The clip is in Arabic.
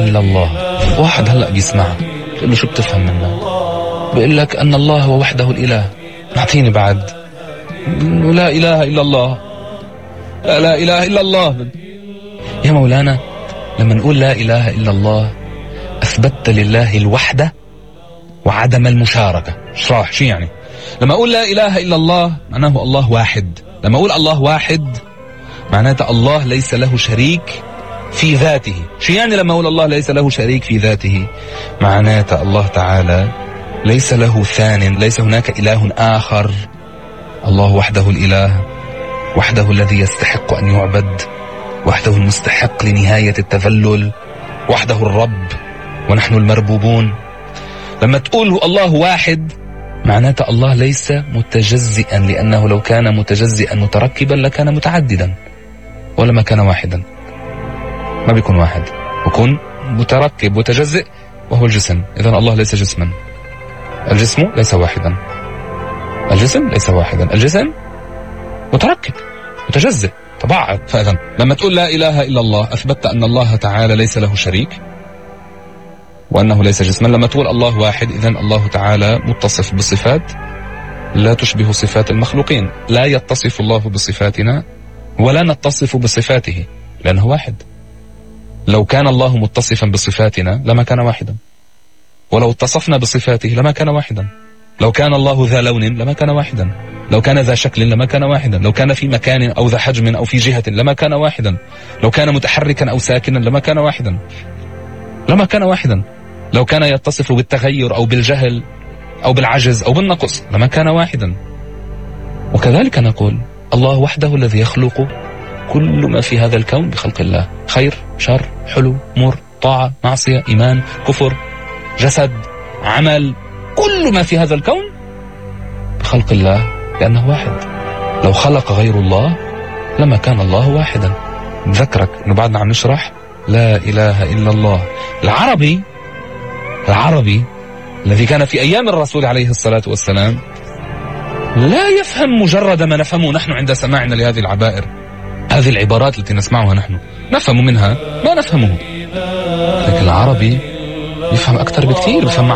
إلا الله. واحد هلأ بيسمع بيقول له شو بتفهم منها؟ بيقول لك أن الله هو وحده الإله. نعطيني بعد لا إله إلا الله. لا إله إلا الله. يا مولانا لما نقول لا إله إلا الله أثبتت لله الوحدة وعدم المشاركة. شرح شو يعني؟ لما أقول لا إله إلا الله معناه الله واحد. لما أقول الله واحد معناته الله ليس له شريك في ذاته. شو يعني لما أقول الله ليس له شريك في ذاته؟ معناته الله تعالى ليس له ثان، ليس هناك إله آخر. الله وحده الإله، وحده الذي يستحق أن يعبد، وحده المستحق لنهاية التذلل، وحده الرب ونحن المربوبون. لما تقول الله واحد معناته الله ليس متجزئا، لأنه لو كان متجزئا متركبا لكان متعددا، ولما كان واحدا ما بيكون واحد، بيكون متركب متجزئ وهو الجسم. إذن الله ليس جسما، الجسم ليس واحدا، الجسم ليس واحدا، الجسم متركب متجزئ تبعض. فإذن لما تقول لا إله إلا الله أثبتت أن الله تعالى ليس له شريك وأنه ليس جسما. لما تقول الله واحد إذن الله تعالى متصف بصفات لا تشبه صفات المخلوقين. لا يتصف الله بصفاتنا ولا نتصف بصفاته لأنه واحد. لو كان الله متصفا بصفاتنا لما كان واحدا، ولو اتصفنا بصفاته لما كان واحدا. لو كان الله ذا لون لما كان واحدا، لو كان ذا شكل لما كان واحدا، لو كان في مكان أو ذا حجم أو في جهة لما كان واحدا، لو كان متحركا أو ساكنا لما كان واحدا، لما كان واحدا. لو كان يتصف بالتغير أو بالجهل أو بالعجز أو بالنقص لما كان واحدا. وكذلك نقول الله وحده الذي يخلق كل ما في هذا الكون بخلق الله، خير شر حلو مر طاعة معصية إيمان كفر جسد عمل، كل ما في هذا الكون بخلق الله لأنه واحد. لو خلق غير الله لما كان الله واحدا. نذكرك أنه بعدنا عم نشرح لا إله إلا الله. العربي الذي كان في أيام الرسول عليه الصلاة والسلام لا يفهم مجرد ما نفهمه نحن عند سماعنا لهذه العبائر. هذه العبارات التي نسمعها نحن نفهم منها ما نفهمه، لكن العربي يفهم أكثر بكثير، يفهم